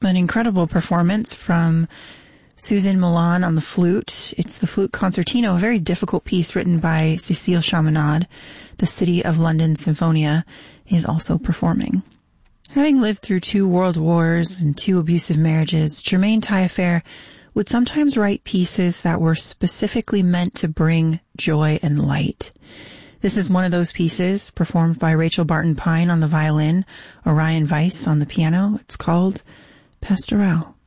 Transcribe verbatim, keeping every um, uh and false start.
An incredible performance from Susan Milan on the flute. It's the Flute Concertino, a very difficult piece written by Cécile Chaminade. The City of London Symphonia is also performing. Having lived through two world wars and two abusive marriages, Germaine Taillefer would sometimes write pieces that were specifically meant to bring joy and light. This is one of those pieces, performed by Rachel Barton Pine on the violin, Orion Weiss on the piano. It's called Pastoral.